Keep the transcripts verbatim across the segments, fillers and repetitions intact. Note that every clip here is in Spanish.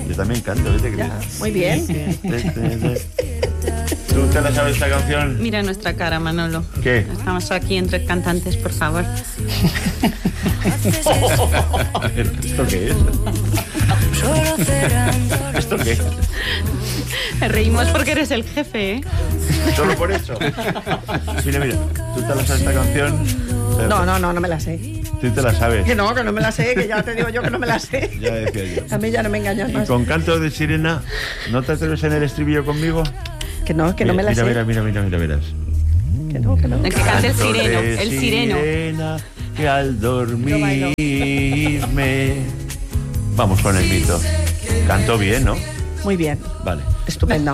Yo también canto, ¿viste? Ya, muy bien. ¿Tú te la sabes esta canción? Mira nuestra cara, Manolo. ¿Qué? Estamos aquí entre cantantes, por favor. ¿Esto qué es? ¿Esto qué es? Reímos porque eres el jefe, ¿eh? Solo por eso. Mira, mira, ¿tú te la sabes esta canción? No, no, no, no me la sé. ¿Tú te la sabes? Que no, que no me la sé, que ya te digo yo que no me la sé. Ya decía yo. A mí ya no me engañas Y más. con canto de sirena, ¿no te atreves en el estribillo conmigo? Que no, que no me la mira, sé. Mira, mira, mira, mira, verás. Que no, que no. El que cante el Canto sireno, de el sireno. sirena, que al dormirme... Vamos con el mito. Canto bien, ¿no? Muy bien. Vale. Estupendo.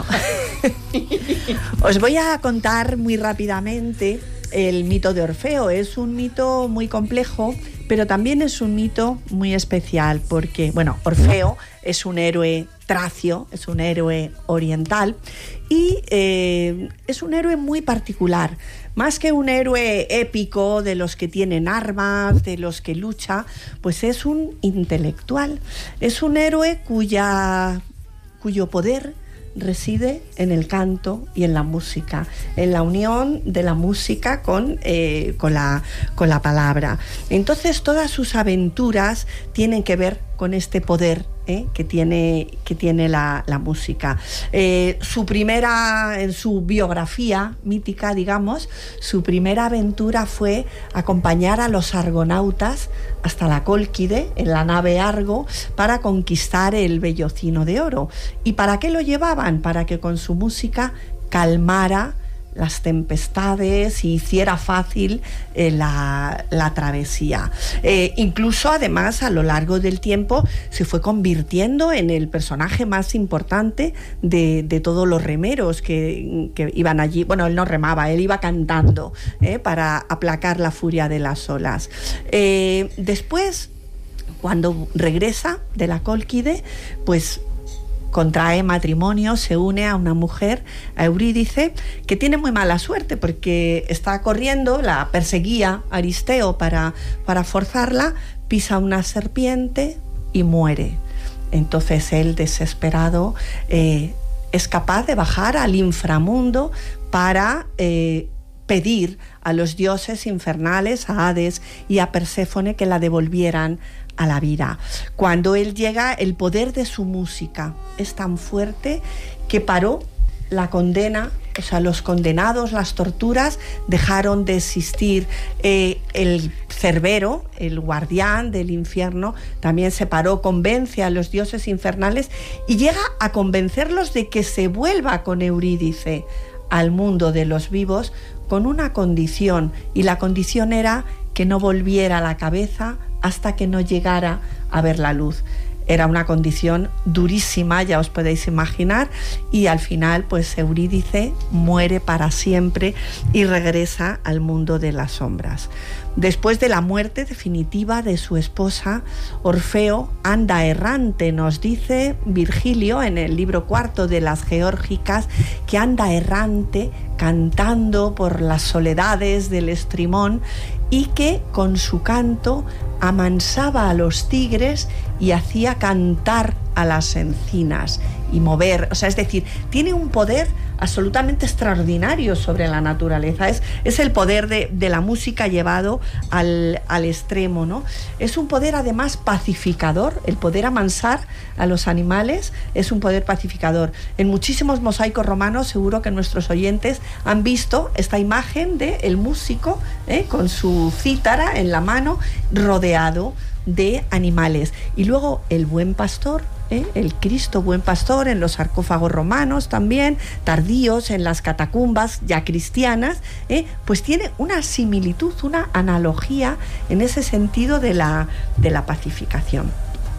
Os voy a contar muy rápidamente el mito de Orfeo. Es un mito muy complejo, pero también es un mito muy especial porque, bueno, Orfeo es un héroe tracio, es un héroe oriental y eh, es un héroe muy particular. Más que un héroe épico de los que tienen armas, de los que lucha, pues es un intelectual. Es un héroe cuya, cuyo poder reside en el canto y en la música, en la unión de la música con, eh, con, la, con la palabra. Entonces todas sus aventuras tienen que ver con este poder ¿eh? que tiene, que tiene la, la música. Eh, su primera, en su biografía mítica, digamos, su primera aventura fue acompañar a los argonautas hasta la Cólquide, en la nave Argo, para conquistar el Vellocino de Oro. ¿Y para qué lo llevaban? Para que con su música calmara las tempestades y hiciera fácil eh, la, la travesía. Eh, incluso, además, a lo largo del tiempo se fue convirtiendo en el personaje más importante de, de todos los remeros que, que iban allí. Bueno, él no remaba, él iba cantando eh, para aplacar la furia de las olas. Eh, después, cuando regresa de la Cólquide, pues contrae matrimonio, se une a una mujer, a Eurídice, que tiene muy mala suerte porque está corriendo, la perseguía Aristeo para, para forzarla, pisa una serpiente y muere. Entonces él, desesperado, eh, es capaz de bajar al inframundo para eh, pedir a los dioses infernales, a Hades y a Perséfone, que la devolvieran a la vida. Cuando él llega, el poder de su música es tan fuerte que paró la condena, o sea, los condenados, las torturas, dejaron de existir. Eh, el Cerbero, el guardián del infierno, también se paró, convence a los dioses infernales y llega a convencerlos de que se vuelva con Eurídice al mundo de los vivos con una condición, y la condición era que no volviera la cabeza hasta que no llegara a ver la luz. Era una condición durísima, ya os podéis imaginar, y al final pues Eurídice muere para siempre y regresa al mundo de las sombras. Después de la muerte definitiva de su esposa, Orfeo anda errante, nos dice Virgilio en el libro cuarto de las Geórgicas, que anda errante cantando por las soledades del Estrimón y que con su canto amansaba a los tigres y hacía cantar a las encinas y mover, o sea, es decir, tiene un poder absolutamente extraordinario sobre la naturaleza. Es, es el poder de, de la música llevado al, al extremo, ¿no? Es un poder además pacificador. El poder amansar a los animales es un poder pacificador. En muchísimos mosaicos romanos, seguro que nuestros oyentes han visto esta imagen de el músico ¿eh? con su cítara en la mano, rodeado de animales. Y luego el buen pastor, ¿Eh? el Cristo buen pastor en los sarcófagos romanos también, tardíos en las catacumbas ya cristianas, ¿eh? pues tiene una similitud, una analogía en ese sentido de la, de la pacificación.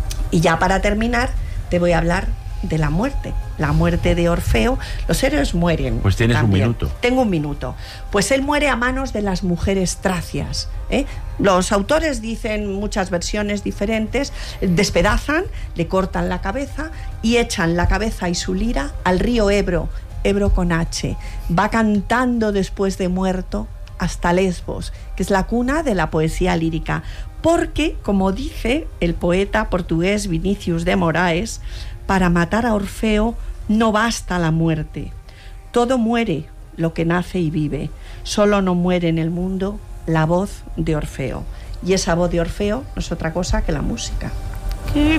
Y ya para terminar te voy a hablar de la muerte, la muerte de Orfeo. Los héroes mueren. Pues tienes también. un minuto. Tengo un minuto. Pues él muere a manos de las mujeres tracias. ¿eh? Los autores dicen muchas versiones diferentes, despedazan, le cortan la cabeza y echan la cabeza y su lira al río Ebro, Ebro con H. Va cantando después de muerto hasta Lesbos, que es la cuna de la poesía lírica. porque, como dice el poeta portugués Vinícius de Moraes, para matar a Orfeo no basta la muerte. Todo muere, lo que nace y vive. Solo no muere en el mundo la voz de Orfeo. Y esa voz de Orfeo no es otra cosa que la música. Qué